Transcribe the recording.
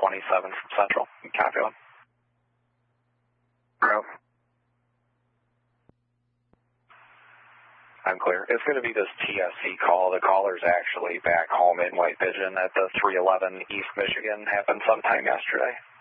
27 from Central. Copy one. Bro. I'm clear. It's going to be this TSC call. The caller's actually back home in White Pigeon at the 311 East Michigan. Happened sometime yesterday.